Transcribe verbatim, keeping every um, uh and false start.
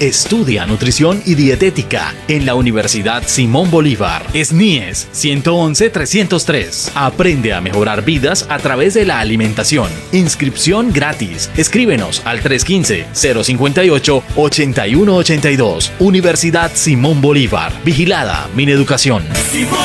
Estudia nutrición y dietética en la Universidad Simón Bolívar. S N I E S ciento once trescientos tres. Aprende a mejorar vidas a través de la alimentación. Inscripción gratis. Escríbenos al tres uno cinco, cero cinco ocho, ocho uno ocho dos. Universidad Simón Bolívar. Vigilada Mineducación.